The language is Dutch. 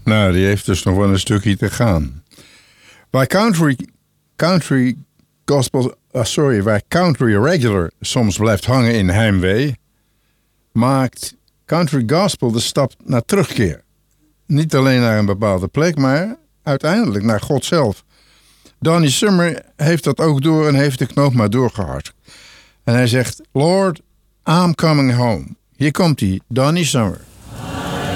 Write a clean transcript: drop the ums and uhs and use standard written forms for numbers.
Nou, die heeft dus nog wel een stukje te gaan. Waar country regular soms blijft hangen in heimwee, maakt country gospel de stap naar terugkeer. Niet alleen naar een bepaalde plek, maar uiteindelijk naar God zelf. Donnie Summer heeft dat ook door en heeft de knoop maar doorgehard. En hij zegt, Lord, I'm coming home. Hier komt hij, Donnie Summer.